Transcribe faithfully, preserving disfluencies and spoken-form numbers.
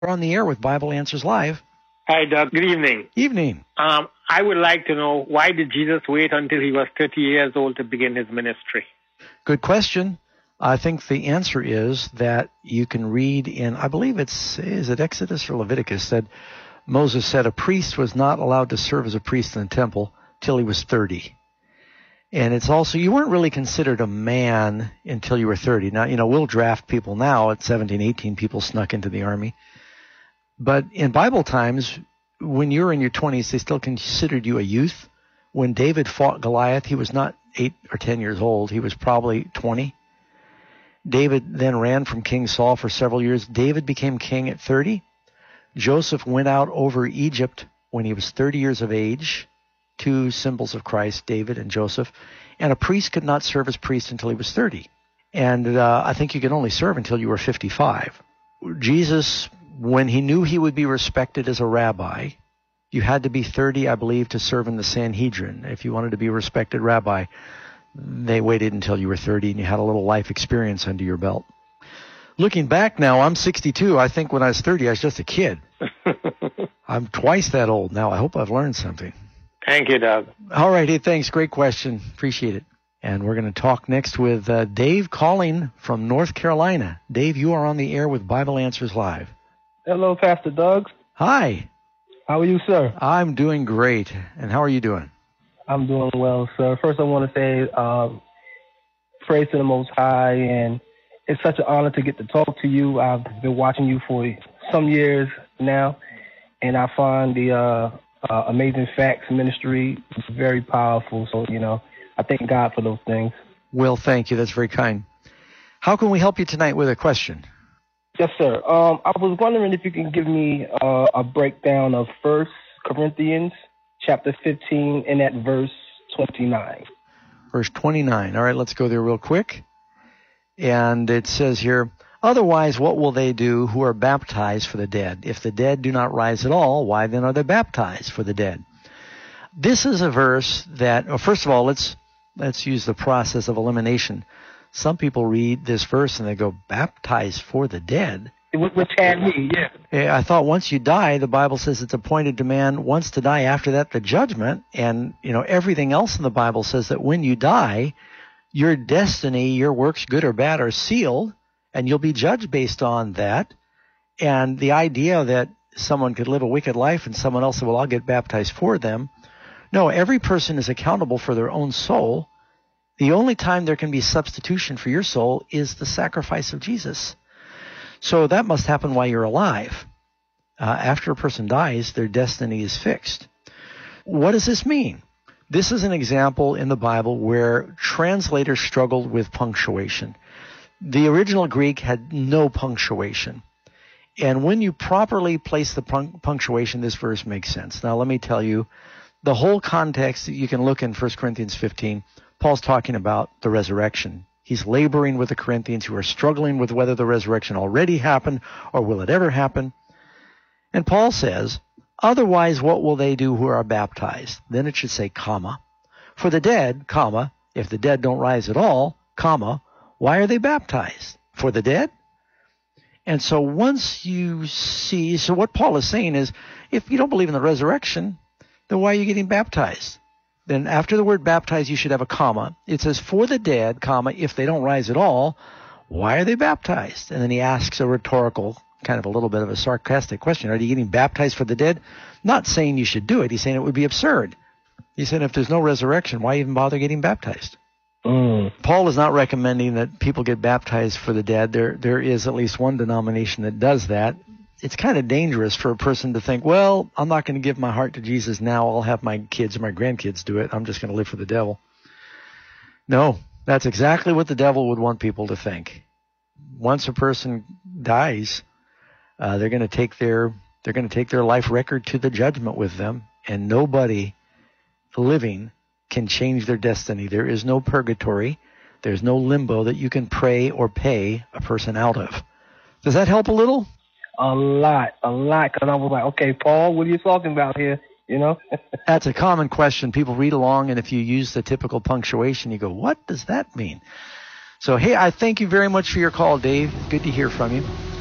We're on the air with Bible Answers Live. Hi, Doug. Good evening. Evening. Um, I would like to know, why did Jesus wait until he was thirty years old to begin his ministry? Good question. I think the answer is that you can read in, I believe it's, is it Exodus or Leviticus, that Moses said a priest was not allowed to serve as a priest in the temple till he was thirty. And it's also, you weren't really considered a man until you were thirty. Now, you know, we'll draft people now at seventeen, eighteen, people snuck into the army. But in Bible times, when you were in your twenties, they still considered you a youth. When David fought Goliath, he was not eight or ten years old. He was probably twenty. David then ran from King Saul for several years. David became king at thirty. Joseph went out over Egypt when he was thirty years of age. Two symbols of Christ, David and Joseph. And a priest could not serve as priest until he was thirty. And uh, I think you could only serve until you were fifty-five. Jesus, when he knew he would be respected as a rabbi, you had to be thirty, I believe, to serve in the Sanhedrin. If you wanted to be a respected rabbi, they waited until you were thirty and you had a little life experience under your belt. Looking back now, I'm sixty-two. I think when I was thirty, I was just a kid. I'm twice that old now. I hope I've learned something. Thank you, Doug. All right. Hey, thanks. Great question. Appreciate it. And we're going to talk next with uh, Dave calling from North Carolina. Dave, you are on the air with Bible Answers Live. Hello, Pastor Doug. Hi. How are you, sir? I'm doing great. And how are you doing? I'm doing well, sir. First, I want to say um, praise to the Most High, and it's such an honor to get to talk to you. I've been watching you for some years now, and I find the uh, uh, Amazing Facts ministry very powerful. So, you know, I thank God for those things. Well, thank you. That's very kind. How can we help you tonight with a question? Yes, sir. Um, I was wondering if you can give me uh, a breakdown of First Corinthians chapter fifteen and at verse twenty-nine. Verse twenty-nine. All right, let's go there real quick. And it says here, otherwise, what will they do who are baptized for the dead? If the dead do not rise at all, why then are they baptized for the dead? This is a verse that, well, first of all, let's let's use the process of elimination. Some people read this verse and they go, baptized for the dead? Which had me, yeah. I thought once you die, the Bible says it's appointed to man once to die, after that the judgment. And, you know, everything else in the Bible says that when you die, your destiny, your works, good or bad, are sealed, and you'll be judged based on that. And the idea that someone could live a wicked life and someone else said, well, I'll get baptized for them. No, every person is accountable for their own soul. The only time there can be substitution for your soul is the sacrifice of Jesus. So that must happen while you're alive. Uh, after a person dies, their destiny is fixed. What does this mean? This is an example in the Bible where translators struggled with punctuation. The original Greek had no punctuation. And when you properly place the punctuation, this verse makes sense. Now, let me tell you, the whole context, you can look in First Corinthians fifteen. Paul's talking about the resurrection. He's laboring with the Corinthians who are struggling with whether the resurrection already happened or will it ever happen. And Paul says, otherwise, what will they do who are baptized? Then it should say, comma, for the dead, comma, if the dead don't rise at all, comma, why are they baptized? For the dead? And so once you see, so what Paul is saying is, if you don't believe in the resurrection, then why are you getting baptized? Then after the word baptized, you should have a comma. It says, for the dead, comma, if they don't rise at all, why are they baptized? And then he asks a rhetorical, kind of a little bit of a sarcastic question. Are you getting baptized for the dead? Not saying you should do it. He's saying it would be absurd. He said, if there's no resurrection, why even bother getting baptized? Mm. Paul is not recommending that people get baptized for the dead. There, there is at least one denomination that does that. It's kind of dangerous for a person to think, well, I'm not going to give my heart to Jesus now. I'll have my kids or my grandkids do it. I'm just going to live for the devil. No, that's exactly what the devil would want people to think. Once a person dies, uh, they're going to take their they're going to take their life record to the judgment with them, and nobody living can change their destiny. There is no purgatory. There's no limbo that you can pray or pay a person out of. Does that help a little? A lot, a lot, because I was like, okay, Paul, what are you talking about here, you know? That's a common question. People read along, and if you use the typical punctuation, you go, what does that mean? So, hey, I thank you very much for your call, Dave. Good to hear from you.